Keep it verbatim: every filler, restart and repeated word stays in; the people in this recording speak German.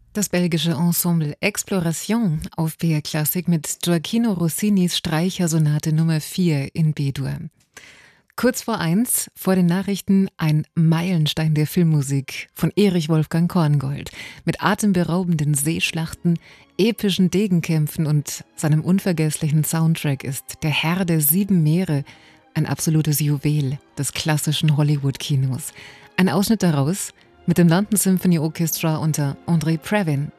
Das belgische Ensemble Exploration auf B R Klassik mit Gioacchino Rossinis Streichersonate Nummer vier in B-Dur. Kurz vor eins, vor den Nachrichten, ein Meilenstein der Filmmusik von Erich Wolfgang Korngold mit atemberaubenden Seeschlachten, epischen Degenkämpfen und seinem unvergesslichen Soundtrack ist Der Herr der sieben Meere ein absolutes Juwel des klassischen Hollywood-Kinos. Ein Ausschnitt daraus mit dem London Symphony Orchestra unter André Previn.